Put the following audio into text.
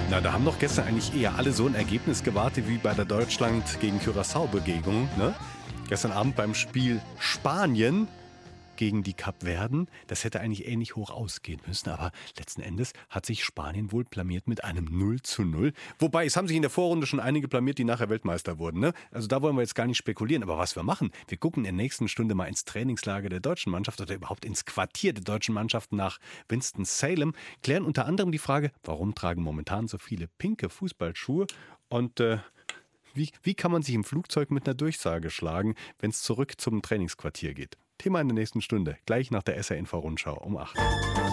Na, da haben doch gestern eigentlich eher alle so ein Ergebnis gewartet wie bei der Deutschland gegen Curaçao-Begegnung, ne? Gestern Abend beim Spiel Spanien gegen die Kapverden. Das hätte eigentlich ähnlich hoch ausgehen müssen, aber letzten Endes hat sich Spanien wohl blamiert mit einem 0:0. Wobei, es haben sich in der Vorrunde schon einige blamiert, die nachher Weltmeister wurden, ne? Also da wollen wir jetzt gar nicht spekulieren, aber was wir machen, wir gucken in der nächsten Stunde mal ins Trainingslager der deutschen Mannschaft oder überhaupt ins Quartier der deutschen Mannschaft nach Winston-Salem, klären unter anderem die Frage, warum tragen momentan so viele pinke Fußballschuhe und wie kann man sich im Flugzeug mit einer Durchsage schlagen, wenn es zurück zum Trainingsquartier geht? Thema in der nächsten Stunde, gleich nach der SR Info Rundschau um 8.